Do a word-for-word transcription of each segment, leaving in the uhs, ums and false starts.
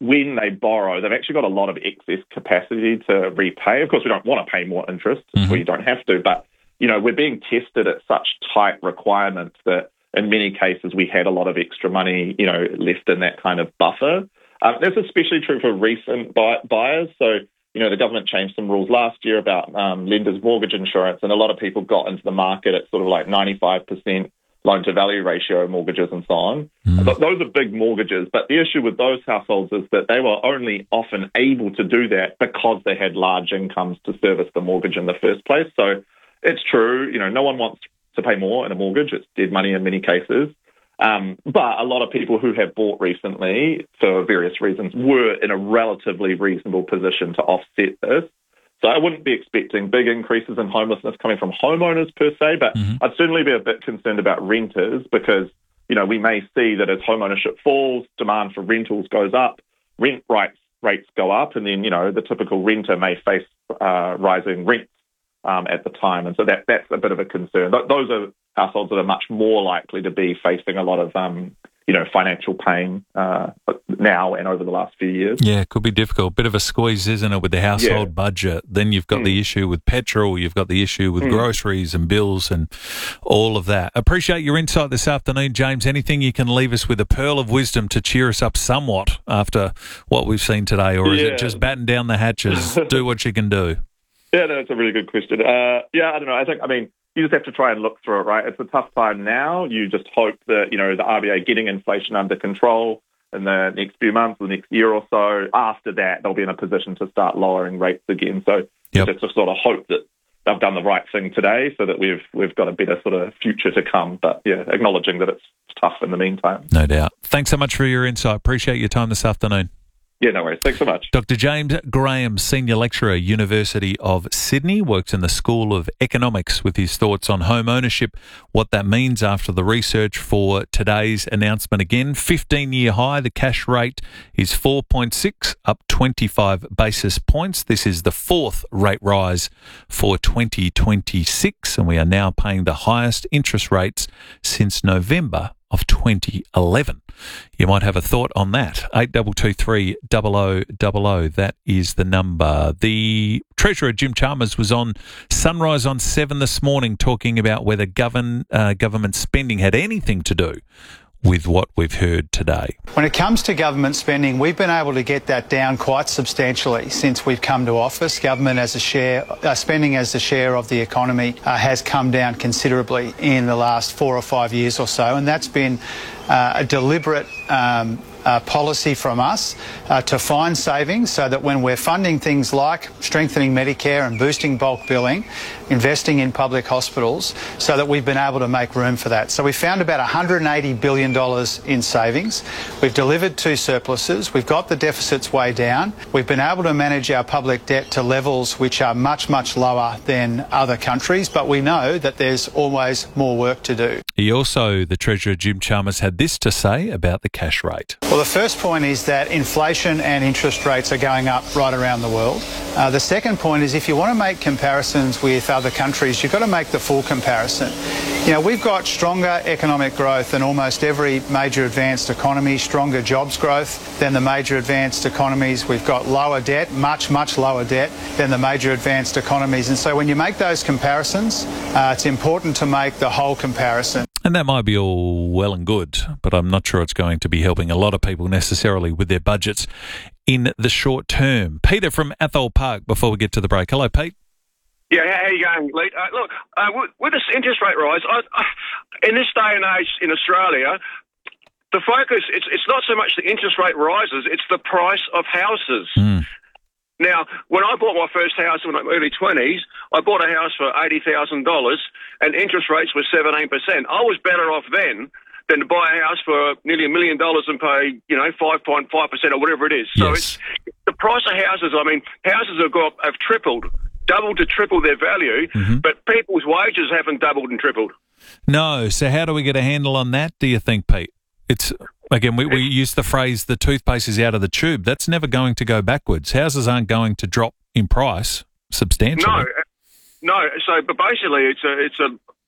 when they borrow, they've actually got a lot of excess capacity to repay. Of course, we don't want to pay more interest, mm-hmm. so you don't have to, but, you know, we're being tested at such tight requirements that in many cases we had a lot of extra money, you know, left in that kind of buffer. Um, that's especially true for recent buy- buyers. So, you know, the government changed some rules last year about um, lenders' mortgage insurance, and a lot of people got into the market at sort of like ninety-five percent loan-to-value ratio mortgages and so on. Mm. But those are big mortgages. But the issue with those households is that they were only often able to do that because they had large incomes to service the mortgage in the first place. So it's true, you know, no one wants to pay more in a mortgage. It's dead money in many cases. Um, but a lot of people who have bought recently, for various reasons, were in a relatively reasonable position to offset this. So I wouldn't be expecting big increases in homelessness coming from homeowners per se, but mm-hmm. I'd certainly be a bit concerned about renters because, you know, we may see that as home ownership falls, demand for rentals goes up, rent rights rates go up, and then, you know, the typical renter may face uh, rising rents um, at the time. And so that that's a bit of a concern. Th- those are households that are much more likely to be facing a lot of um, you know, financial pain uh, now and over the last few years. Yeah, it could be difficult. Bit of a squeeze, isn't it, with the household yeah. budget? Then you've got mm. the issue with petrol, you've got the issue with mm. groceries and bills and all of that. Appreciate your insight this afternoon, James. Anything you can leave us with a pearl of wisdom to cheer us up somewhat after what we've seen today, or is yeah. it just batten down the hatches, do what you can do? Yeah, no, that's a really good question. Uh, yeah, I don't know. I think, I mean, you just have to try and look through it, right? It's a tough time now. You just hope that, you know, the R B A getting inflation under control in the next few months, the next year or so. After that, they'll be in a position to start lowering rates again. So yep. just to sort of hope that they've done the right thing today so that we've we've got a better sort of future to come. But, yeah, acknowledging that it's tough in the meantime. No doubt. Thanks so much for your insight. Appreciate your time this afternoon. Yeah, no worries. Thanks so much. Doctor James Graham, Senior Lecturer, University of Sydney, works in the School of Economics with his thoughts on home ownership, what that means after the research for today's announcement. Again, fifteen-year high, the cash rate is four point six, up twenty-five basis points. This is the fourth rate rise for twenty twenty-six, and we are now paying the highest interest rates since November of twenty eleven. You might have a thought on that. eight two two three, zero zero zero zero. That is the number. The Treasurer, Jim Chalmers, was on Sunrise on seven this morning talking about whether govern, uh, government spending had anything to do with what we've heard today. When it comes to government spending, we've been able to get that down quite substantially since we've come to office. Government as a share, uh, spending as a share of the economy uh, has come down considerably in the last four or five years or so, and that's been uh, a deliberate um, uh, policy from us uh, to find savings so that when we're funding things like strengthening Medicare and boosting bulk billing, investing in public hospitals, so that we've been able to make room for that. So we found about one hundred eighty billion dollars in savings. We've delivered two surpluses. We've got the deficits way down. We've been able to manage our public debt to levels which are much, much lower than other countries, but we know that there's always more work to do. He also, the Treasurer Jim Chalmers, had this to say about the cash rate. Well, the first point is that inflation and interest rates are going up right around the world. Uh, the second point is if you want to make comparisons with other countries, you've got to make the full comparison. You know, we've got stronger economic growth than almost every major advanced economy, stronger jobs growth than the major advanced economies. We've got lower debt, much, much lower debt than the major advanced economies. And so when you make those comparisons, uh, it's important to make the whole comparison. And that might be all well and good, but I'm not sure it's going to be helping a lot of people necessarily with their budgets in the short term. Peter from Athol Park, before we get to the break. Hello, Pete. Yeah, how are you going, Lee? Uh, look, uh, with, with this interest rate rise, I, I, in this day and age in Australia, the focus, it's, it's not so much the interest rate rises, it's the price of houses. Mm. Now, when I bought my first house in my early twenties, I bought a house for eighty thousand dollars and interest rates were seventeen percent. I was better off then than to buy a house for nearly a million dollars and pay, you know, five point five percent or whatever it is. So yes. it's the price of houses. I mean, houses have got have tripled, doubled to triple their value, mm-hmm. but people's wages haven't doubled and tripled. No. So how do we get a handle on that, do you think, Pete? It's Again, we, we use the phrase, the toothpaste is out of the tube. That's never going to go backwards. Houses aren't going to drop in price substantially. No, no. So, but basically, it's a, it's a,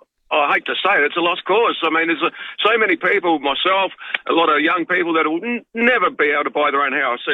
I hate to say it, it's a lost cause. I mean, there's a, so many people, myself, a lot of young people that will n- never be able to buy their own house.